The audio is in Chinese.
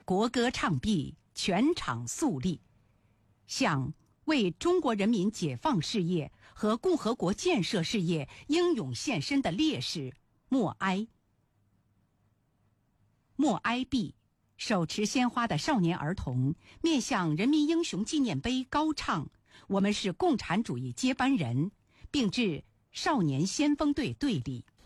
国歌唱毕，全场肃立，向为中国人民解放事业和共和国建设事业英勇献身的烈士默哀。默哀毕，手持鲜花的少年儿童面向人民英雄纪念碑高唱我们是共产主义接班人，并致少年先锋队队礼。